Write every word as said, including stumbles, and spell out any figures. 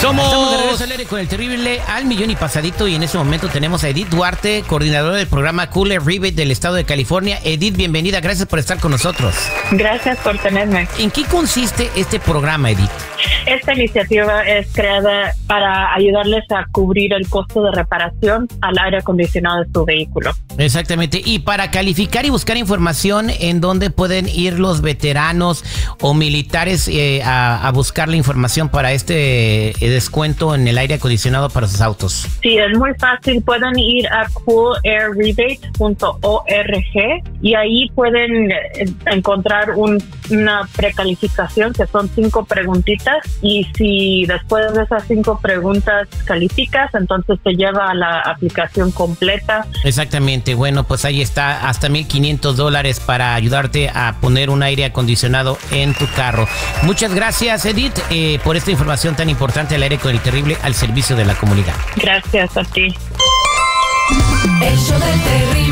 Somos... Estamos de regreso al aire con el terrible al millón y pasadito, y en este momento tenemos a Edith Duarte, coordinadora del programa Cooler Rebate del estado de California. Edith, bienvenida, gracias por estar con nosotros. Gracias por tenerme. ¿En qué consiste este programa, Edith? Esta iniciativa es creada para ayudarles a cubrir el costo de reparación al aire acondicionado de su vehículo. Exactamente, y para calificar y buscar información, ¿en dónde pueden ir los veteranos o militares eh, a, a buscar la información para este eh, descuento en el aire acondicionado para sus autos? Sí, es muy fácil. Pueden ir a cool air rebate punto org y ahí pueden encontrar un, una precalificación que son cinco preguntitas, y si después de esas cinco preguntas calificas, entonces te lleva a la aplicación completa. Exactamente, bueno, pues ahí está, hasta mil quinientos dólares para ayudarte a poner un aire acondicionado en tu carro. Muchas gracias, Edith, eh, por esta información tan importante al aire con el terrible al servicio de la comunidad. Gracias a ti. El show del terrible.